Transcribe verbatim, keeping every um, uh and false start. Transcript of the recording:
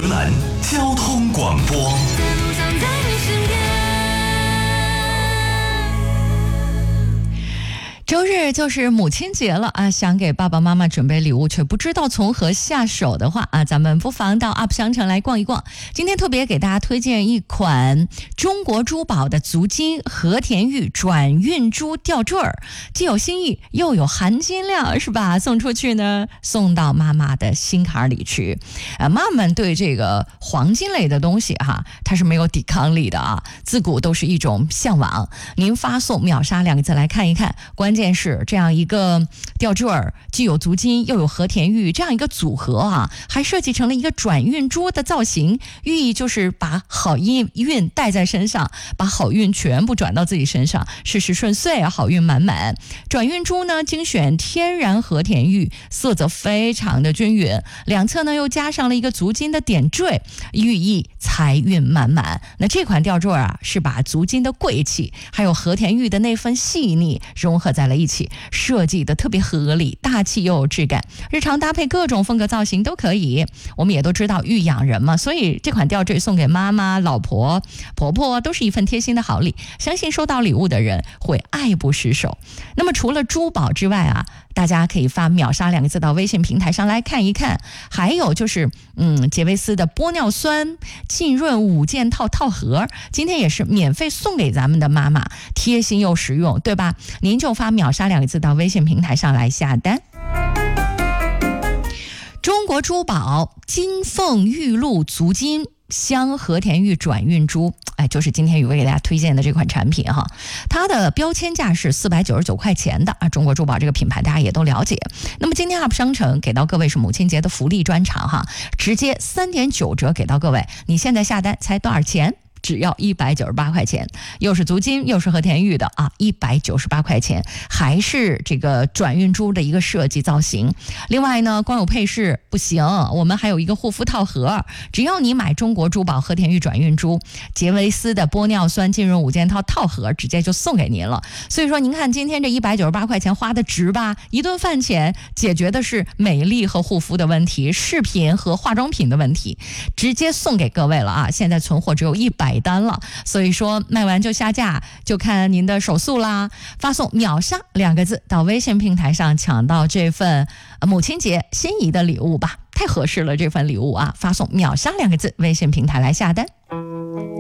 河南交通广播。 周日就是母亲节了啊，想给爸爸妈妈准备礼物，却不知道从何下手的话啊，咱们不妨到 U P 商城来逛一逛。今天特别给大家推荐一款中国珠宝的足金和田玉转运珠吊坠儿，既有新意又有含金量，是吧？送出去呢，送到妈妈的心坎里去。呃，妈妈们对这个黄金类的东西哈、啊，它是没有抵抗力的啊，自古都是一种向往。您发送秒杀两个字来看一看，关。关键是这样一个吊坠儿，既有足金又有和田玉，这样一个组合啊，还设计成了一个转运珠的造型，寓意就是把好运运带在身上，把好运全部转到自己身上，事事顺遂啊，好运满满。转运珠呢，精选天然和田玉，色泽非常的均匀，两侧呢又加上了一个足金的点缀，寓意财运满满。那这款吊坠啊，是把足金的贵气还有和田玉的那份细腻融合在了一起，设计的特别合理，大气又有质感，日常搭配各种风格造型都可以。我们也都知道育养人嘛，所以这款吊坠送给妈妈、老婆、婆婆都是一份贴心的好礼，相信收到礼物的人会爱不释手。那么除了珠宝之外啊，大家可以发秒杀两个字到微信平台上来看一看，还有就是嗯，杰维斯的玻尿酸浸润五件套套盒，今天也是免费送给咱们的妈妈，贴心又实用，对吧？您就发秒杀两个字到微信平台上来下单。中国珠宝金凤玉露足金镶和田玉转运珠，哎，就是今天宇威给大家推荐的这款产品哈，它的标签价是四百九十九块钱的啊。中国珠宝这个品牌大家也都了解。那么今天 U P 商城给到各位是母亲节的福利专场哈，直接 三点九折给到各位，你现在下单才多少钱？只要一百九十八块钱，又是足金又是和田玉的啊，一百九十八块钱，还是这个转运珠的一个设计造型。另外呢，光有配饰不行，我们还有一个护肤套盒，只要你买中国珠宝和田玉转运珠、杰维斯的玻尿酸浸润五件套套盒，直接就送给您了。所以说您看今天这一百九十八块钱花的值吧？一顿饭钱解决的是美丽和护肤的问题，饰品和化妆品的问题，直接送给各位了啊！现在存货只有一百单了，所以说卖完就下架，就看您的手速啦。发送秒杀两个字到微信平台上，抢到这份母亲节心仪的礼物吧，太合适了这份礼物啊！发送秒杀两个字微信平台来下单。